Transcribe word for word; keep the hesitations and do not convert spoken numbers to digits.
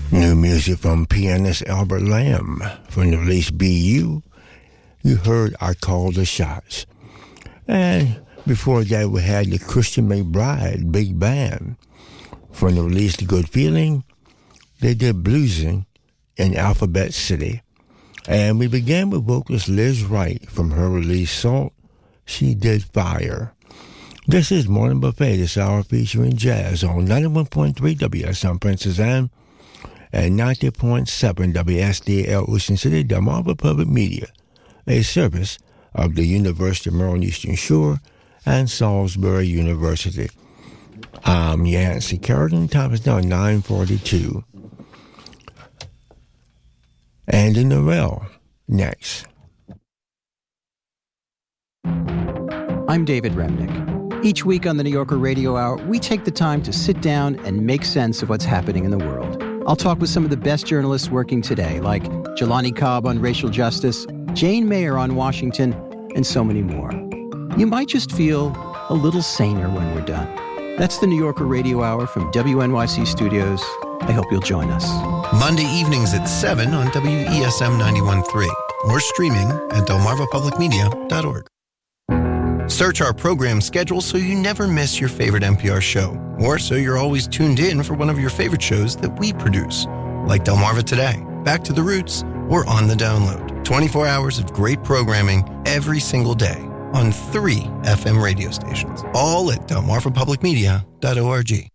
New music from pianist Albert Lamb. From the release B U, you heard I Call the Shots. And before that, we had the Christian McBride Big Band. From the release The Good Feeling, they did Bluesing in Alphabet City. And we began with vocalist Liz Wright from her release Salt. She did Fire. This is Morning Buffet this hour featuring jazz on ninety-one point three W S M Princess Anne and ninety point seven W S D L Ocean City, Delmarva Public Media, a service of the University of Maryland Eastern Shore and Salisbury University. I'm Yancey Carrington. Time is now nine forty-two. Andy Norell, next. I'm David Remnick. Each week on the New Yorker Radio Hour, we take the time to sit down and make sense of what's happening in the world. I'll talk with some of the best journalists working today, like Jelani Cobb on racial justice, Jane Mayer on Washington, and so many more. You might just feel a little saner when we're done. That's the New Yorker Radio Hour from W N Y C Studios. I hope you'll join us. Monday evenings at seven on W E S M ninety-one point three or streaming at delmarva public media dot org. Search our program schedule so you never miss your favorite N P R show, or so you're always tuned in for one of your favorite shows that we produce, like Delmarva Today, Back to the Roots, or On the Download. twenty-four hours of great programming every single day on three F M radio stations, all at delmarva public media dot org.